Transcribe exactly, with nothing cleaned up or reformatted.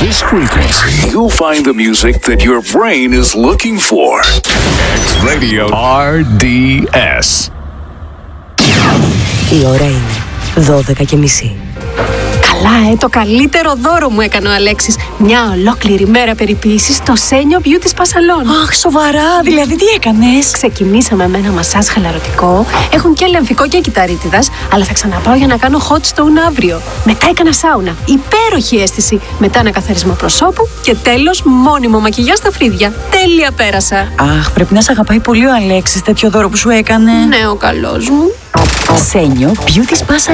this frequency, you'll find the music that your brain is looking for. X-Radio αρ ντι ες. Η ώρα είναι δώδεκα και μισή. Καλά, ε, το καλύτερο δώρο μου έκανε ο Αλέξης. Μια ολόκληρη μέρα περιποίησης στο Σένιο Beauty Spa Salon. Αχ, σοβαρά, δηλαδή τι έκανες? Ξεκινήσαμε με ένα μασάζ χαλαρωτικό. Έχουν και λεμφικό και κυταρίτιδας, αλλά θα ξαναπάω για να κάνω hot stone αύριο. Μετά έκανα σάουνα. Υπέροχη αίσθηση. Μετά ένα καθαρισμό προσώπου και τέλος μόνιμο μακιγιάζ στα φρύδια. Τέλεια πέρασα. Αχ, πρέπει να σε αγαπάει πολύ ο Αλέξης τέτοιο δώρο που σου έκανε. Ναι, ο καλός μου. Σένιο Beauty Spa Salon.